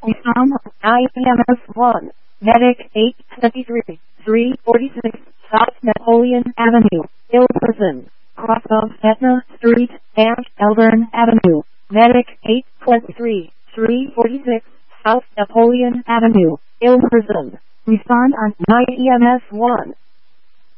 Respond on IEMS 1. Medic 823, 346, South Napoleon Avenue, Ilverson, cross of Etna Street and Elburn Avenue. Medic 823, 346, South Napoleon Avenue, Ilverson. Respond on IEMS 1.